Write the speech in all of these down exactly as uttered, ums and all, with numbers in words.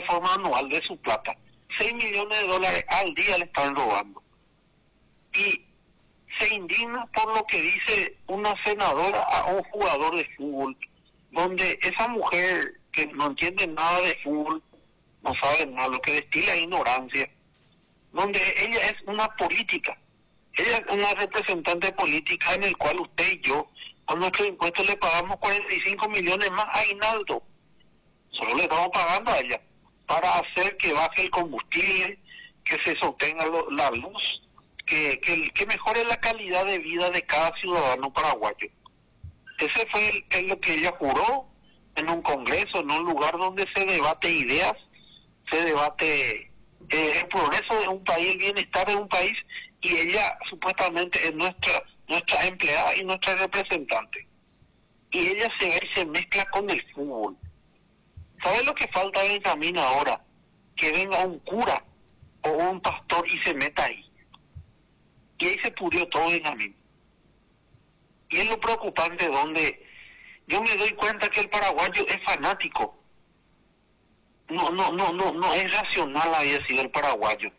forma anual de su plata. seis millones de dólares al día le están robando. Y se indigna por lo que dice una senadora a un jugador de fútbol, donde esa mujer que no entiende nada de fútbol, no sabe nada, lo que destila es ignorancia, donde ella es una política, ella es una representante política en el cual usted y yo, con nuestros impuestos le pagamos cuarenta y cinco millones más a Aguinaldo. Solo le estamos pagando a ella para hacer que baje el combustible, que se sostenga lo, la luz, que, que, que mejore la calidad de vida de cada ciudadano paraguayo. Ese fue el, el lo que ella juró en un congreso, en un lugar donde se debate ideas, se debate eh, el progreso de un país, el bienestar de un país, y ella supuestamente es nuestra nuestra empleada y nuestra representante. Y ella se ve y se mezcla con el fútbol. ¿Sabes lo que falta, Benjamín, ahora? Que venga un cura o un pastor y se meta ahí. Y ahí se pudrió todo, Benjamín. Y es lo preocupante, donde yo me doy cuenta que el paraguayo es fanático. No, no, no, no, no es racional había sido el paraguayo.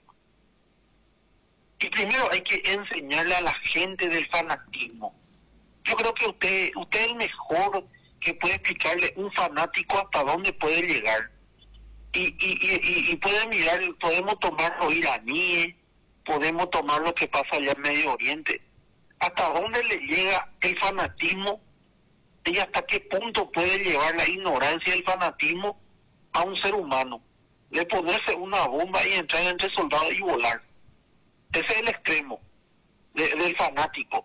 Y primero hay que enseñarle a la gente del fanatismo. Yo creo que usted, usted es el mejor que puede explicarle un fanático hasta dónde puede llegar. Y, y, y, y puede mirar, podemos tomar los iraníes, podemos tomar lo que pasa allá en Medio Oriente. Hasta dónde le llega el fanatismo y hasta qué punto puede llevar la ignorancia y el fanatismo a un ser humano. De ponerse una bomba y entrar entre soldados y volar. Ese es el extremo de, del fanático.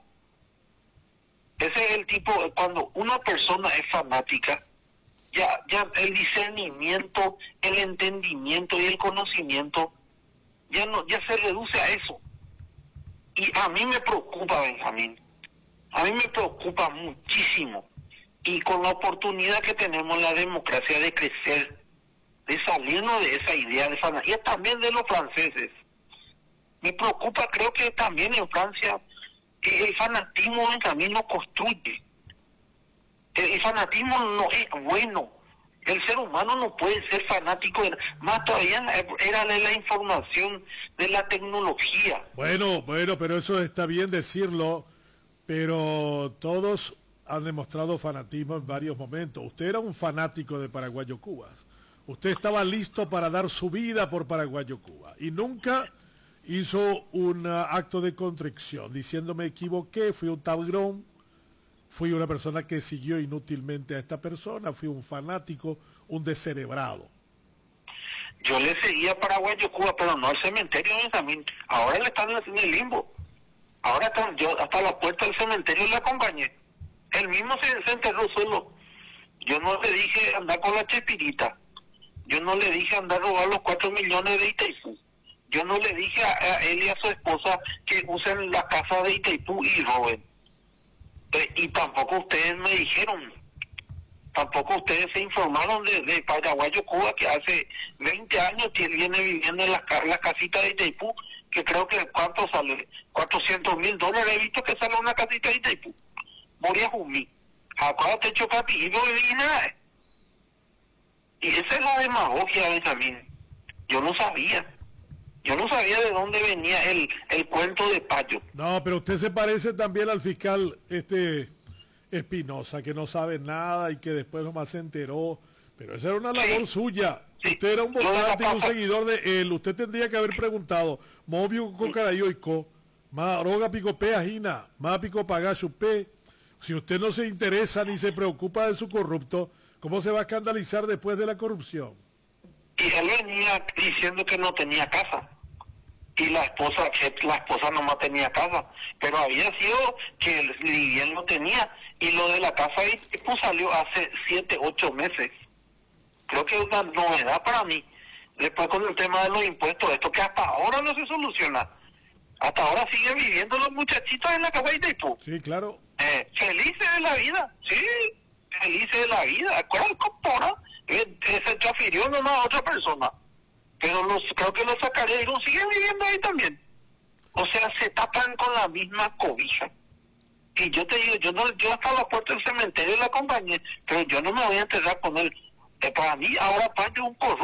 Ese es el tipo, cuando una persona es fanática, ya, ya el discernimiento, el entendimiento y el conocimiento ya no, ya se reduce a eso. Y a mí me preocupa, Benjamín, a mí me preocupa muchísimo. Y con la oportunidad que tenemos la democracia de crecer, de salirnos de esa idea de fanatismo, y también de los franceses. Me preocupa, creo que también en Francia eh, el fanatismo también lo construye. El, el fanatismo no es bueno. El ser humano no puede ser fanático, de, más todavía era de la información, de la tecnología. Bueno, bueno, pero eso está bien decirlo, pero todos han demostrado fanatismo en varios momentos. Usted era un fanático de Paraguayo Cubas. Usted estaba listo para dar su vida por Paraguayo Cuba y nunca hizo un acto de contrición diciendo me equivoqué, fui un tablón, fui una persona que siguió inútilmente a esta persona, fui un fanático, un descerebrado. Yo le seguía a Paraguayo Cuba, pero no al cementerio, Benjamín. Ahora le están en el limbo. Ahora están, yo hasta la puerta del cementerio le acompañé. Él mismo se, se enterró solo. Yo no le dije andar con la chespirita. Yo no le dije andar a robar los cuatro millones de Itaipú. Yo no le dije a, a él y a su esposa que usen la casa de Itaipú y roben. Eh, y tampoco ustedes me dijeron, tampoco ustedes se informaron de, de Paraguayo Cuba, que hace veinte años que él viene viviendo en la, la casita de Itaipú, que creo que cuánto sale, cuatrocientos mil dólares, he visto que sale una casita de Itaipú. Moria Jumí, acuérdate Chocapi, y no viví nada. Y esa es la demagogia, Benjamín. Yo no sabía. Yo no sabía de dónde venía el, el cuento de Payo. No, pero usted se parece también al fiscal este Espinosa, que no sabe nada y que después nomás se enteró. Pero esa era una labor sí. suya. Sí. Usted era un votante y un seguidor de él. Usted tendría que haber preguntado, Mobio Cocarayoico, más roga pico pe ajina, más pico paga chupe. Si usted no se interesa ni se preocupa de su corrupto, ¿cómo se va a escandalizar después de la corrupción? Y él venía diciendo que no tenía casa. Y la esposa, que la esposa nomás tenía casa. Pero había sido que el Lidiel no tenía. Y lo de la casa ahí pues, salió hace siete, ocho meses. Creo que es una novedad para mí. Después con el tema de los impuestos, esto que hasta ahora no se soluciona. Hasta ahora siguen viviendo los muchachitos en la casa de Itaipú. Sí, claro. Eh, felices de la vida, sí, felices de la vida. ¿Cuál es compora? Eh, eh, se transfirió nomás a otra persona. Pero los, creo que los sacarían, siguen viviendo ahí también. O sea, se tapan con la misma cobija. Y yo te digo, yo no, yo hasta la puerta del cementerio la acompañé, pero yo no me voy a enterrar con él. Eh, para mí, ahora Pancho es un corrupto.